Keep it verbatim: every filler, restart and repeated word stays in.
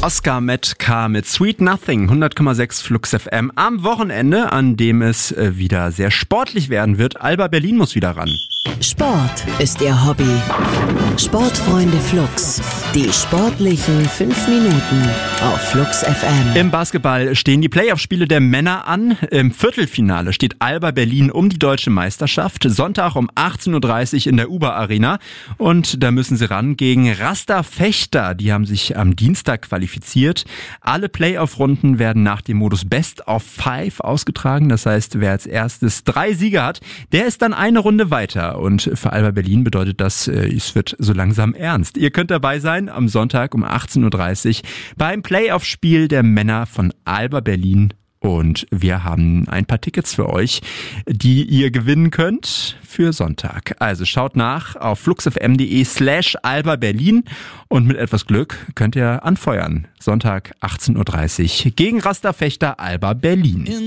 Oscar Metcalf mit Sweet Nothing, hundert Komma sechs Flux F M. Am Wochenende, an dem es wieder sehr sportlich werden wird. Alba Berlin muss wieder ran. Sport ist ihr Hobby. Sportfreunde Flux. Die sportlichen fünf Minuten auf Flux F M. Im Basketball stehen die Playoff-Spiele der Männer an. Im Viertelfinale steht Alba Berlin um die deutsche Meisterschaft. Sonntag um achtzehn Uhr dreißig in der Uber Arena. Und da müssen sie ran gegen Rasta Fechter. Die haben sich am Dienstag qualifiziert. Alle Playoff-Runden werden nach dem Modus Best of Five ausgetragen. Das heißt, wer als erstes drei Siege hat, der ist dann eine Runde weiter. Und für Alba Berlin bedeutet das, es wird so langsam ernst. Ihr könnt dabei sein am Sonntag um achtzehn Uhr dreißig beim Playoff-Spiel der Männer von Alba Berlin. Und wir haben ein paar Tickets für euch, die ihr gewinnen könnt für Sonntag. Also schaut nach auf fluxfm.de slash Alba Berlin und mit etwas Glück könnt ihr anfeuern. Sonntag achtzehn Uhr dreißig gegen Rasta Fechter Alba Berlin.